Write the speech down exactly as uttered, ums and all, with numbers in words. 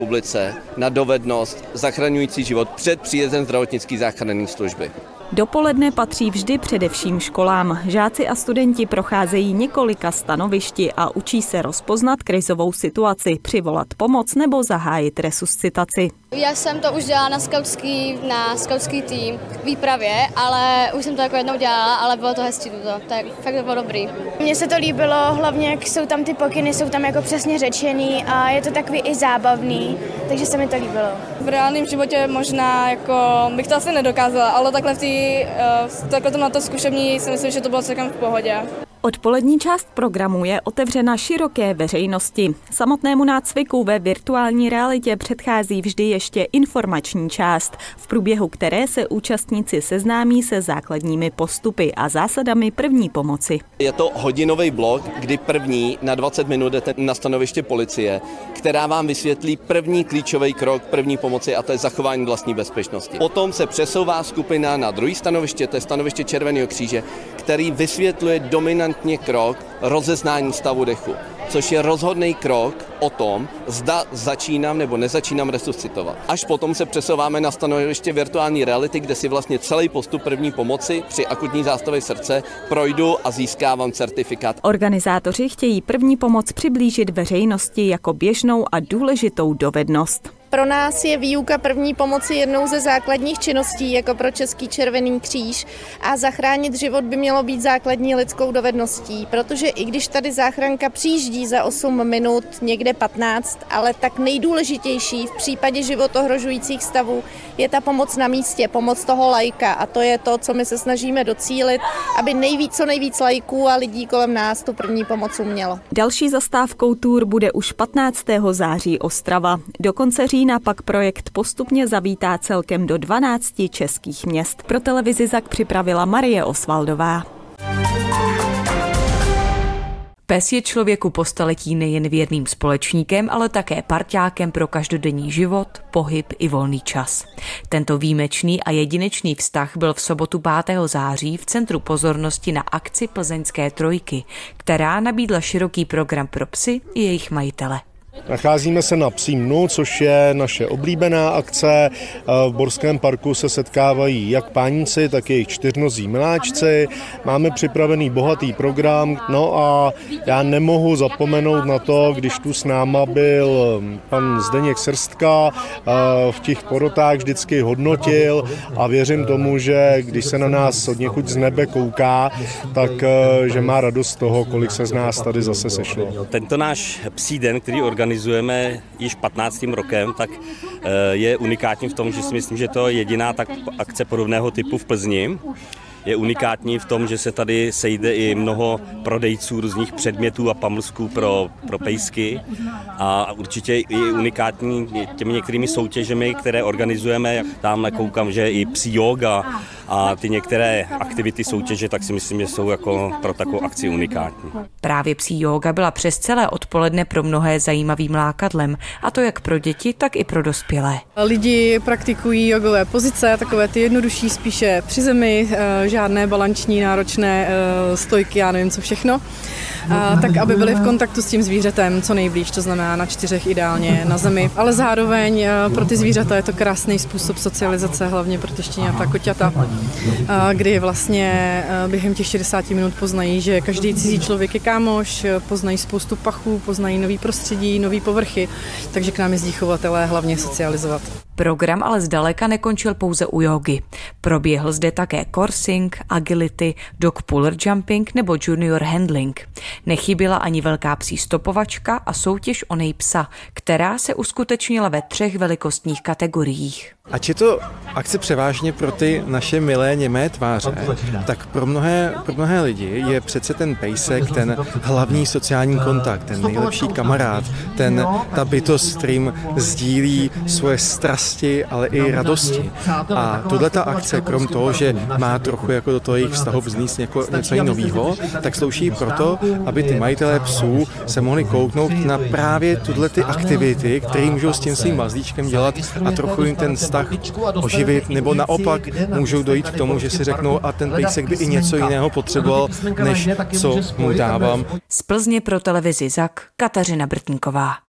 republice na dovednost zachraňující život před příjezdem zdravotnické záchranné služby. Dopoledne patří vždy především školám. Žáci a studenti procházejí několika stanovišti a učí se rozpoznat krizovou situaci, přivolat pomoc nebo zahájit resuscitaci. Já jsem to už dělala na skautský, na skautský tým výpravě, ale už jsem to jako jednou dělala, ale bylo to hezčí to, tak fakt to bylo dobrý. Mně se to líbilo, hlavně jak jsou tam ty pokyny, jsou tam jako přesně řečený a je to takový i zábavný, takže se mi to líbilo. V reálném životě možná jako bych to asi nedokázala, ale takhle v té, takhle to na to zkušební si myslím, že to bylo celkem v pohodě. Odpolední část programu je otevřena široké veřejnosti. Samotnému nácviku ve virtuální realitě předchází vždy ještě informační část, v průběhu které se účastníci seznámí se základními postupy a zásadami první pomoci. Je to hodinový blok, kdy první na dvacet minut jdete na stanoviště policie, která vám vysvětlí první klíčový krok první pomoci, a to je zachování vlastní bezpečnosti. Potom se přesouvá skupina na druhé stanoviště, to je stanoviště Červeného kříže, který vysvětluje dominantně krok rozeznání stavu dechu, což je rozhodný krok o tom, zda začínám nebo nezačínám resuscitovat. Až potom se přesouváme na stanoviště virtuální reality, kde si vlastně celý postup první pomoci při akutní zástavě srdce projdu a získávám certifikát. Organizátoři chtějí první pomoc přiblížit veřejnosti jako běžnou a důležitou dovednost. Pro nás je výuka první pomoci jednou ze základních činností, jako pro Český červený kříž, a zachránit život by mělo být základní lidskou dovedností, protože i když tady záchranka přijíždí za osm minut, někde patnáct, ale tak nejdůležitější v případě životohrožujících stavů je ta pomoc na místě, pomoc toho laika, a to je to, co my se snažíme docílit, aby nejvíc co nejvíc laiků a lidí kolem nás tu první pomoc umělo. Další zastávkou tour bude už patnáctého září Ostrava. Do konce října pak projekt postupně zavítá celkem do dvanácti českých měst. Pro televizi Zak připravila Marie Osvaldová. Pes je člověku po staletí nejen věrným společníkem, ale také parťákem pro každodenní život, pohyb i volný čas. Tento výjimečný a jedinečný vztah byl v sobotu pátého září v centru pozornosti na akci Plzeňské trojky, která nabídla široký program pro psy i jejich majitele. Nacházíme se na Psím dnu, což je naše oblíbená akce. V Borském parku se setkávají jak páníci, tak i jejich čtyřnozí miláčci. Máme připravený bohatý program, no a já nemohu zapomenout na to, když tu s náma byl pan Zdeněk Srstka, v těch porotách vždycky hodnotil a věřím tomu, že když se na nás od někud z nebe kouká, tak že má radost z toho, kolik se z nás tady zase sešlo. Tento náš psí den, který organizujeme již patnáctým rokem, tak je unikátní v tom, že si myslím, že to je jediná tak akce podobného typu v Plzni. Je unikátní v tom, že se tady sejde i mnoho prodejců různých předmětů a pamlsků pro, pro pejsky, a určitě i unikátní těmi některými soutěžemi, které organizujeme. Tamhle koukám, že i psí yoga a ty některé aktivity soutěže, tak si myslím, že jsou jako pro takovou akci unikátní. Právě psí yoga byla přes celé odpoledne pro mnohé zajímavým lákadlem, a to jak pro děti, tak i pro dospělé. Lidi praktikují jogové pozice, takové ty jednodušší, spíše při zemi, žádné balanční, náročné stojky, já nevím co všechno, tak aby byli v kontaktu s tím zvířetem co nejblíž, to znamená na čtyřech ideálně na zemi. Ale zároveň pro ty zvířata je to krásný způsob socializace, hlavně pro ty štěňata, koťata, kdy vlastně během těch šedesáti minut poznají, že každý cizí člověk je kámoš, poznají spoustu pachů, poznají nový prostředí, nový povrchy, takže k nám jezdí chovatelé hlavně socializovat. Program ale zdaleka nekončil pouze u jógy. Proběhl zde také coursing, agility, dog puller jumping nebo junior handling. Nechyběla ani velká psí stopovačka a soutěž o nejpsa, která se uskutečnila ve třech velikostních kategoriích. Ač je to akce převážně pro ty naše milé němé tváře, tak pro mnohé, pro mnohé lidi je přece ten pejsek ten hlavní sociální kontakt, ten nejlepší kamarád, ten, ta bytost, s kterým sdílí svoje strasti, ale i radosti. A tato akce, krom toho, že má trochu jako do toho jejich vztahu vznést jako něco nového, tak slouží proto, aby ty majitelé psů se mohli kouknout na právě tyhle ty aktivity, které můžou s tím svým mazlíčkem dělat a trochu jim ten vztah oživit, nebo naopak můžou dojít k tomu, že si řeknou, a ten pejsek by i něco jiného potřeboval, než co mu dávám. Z Plzně pro televizi Zak Kateřina Brtníková.